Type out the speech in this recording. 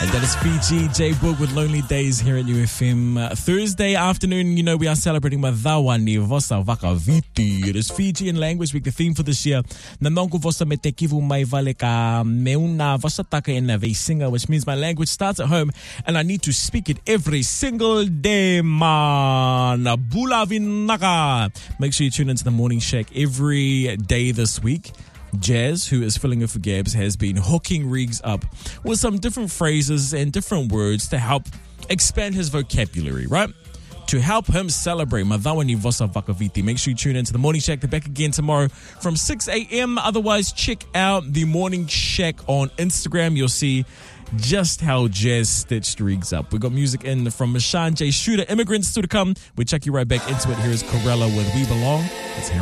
And that is Fiji, J-Book with Lonely Days here at UFM. Thursday afternoon, we are celebrating Madhawani Vosa Vakaviti. It is Fijian Language Week, the theme for this year. Nanonku Vosa Metekivu Mai Valeka Meuna Vosa Taka Ena Veisinga, which means my language starts at home and I need to speak it every single day, man. Bula Vinaka. Make sure you tune into the Morning Shack every day this week. Jazz, who is filling in for Gabs, has been hooking Riggs up with some different phrases and different words to help expand his vocabulary, right? To help him celebrate Madhawani Vosa Vakaviti. Make sure you tune into the Morning Shack. They're back again tomorrow from 6 a.m. Otherwise, check out the Morning Shack on Instagram. You'll see just how Jazz stitched Riggs up. We got music in from Mashan J. Shooter, Immigrants to come. We'll check you right back into it. Here is Corella with We Belong. Let's hear it.